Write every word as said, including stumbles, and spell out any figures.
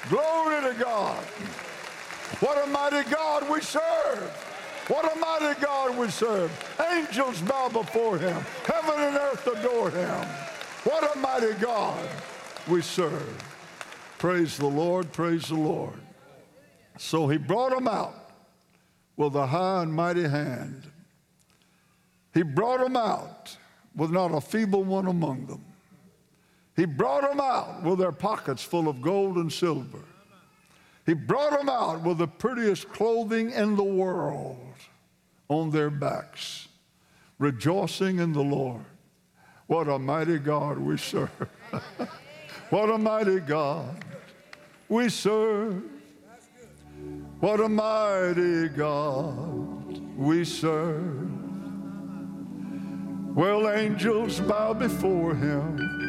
Glory to God. What a mighty God we serve. What a mighty God we serve. Angels bow before him. Heaven and earth adore him. What a mighty God we serve. Praise the Lord, praise the Lord. So he brought them out with a high and mighty hand. He brought them out with not a feeble one among them. He brought them out with their pockets full of gold and silver. He brought them out with the prettiest clothing in the world on their backs, rejoicing in the Lord. What a mighty God we serve. What a mighty God we serve. What a mighty God we serve. Well, angels bow before him.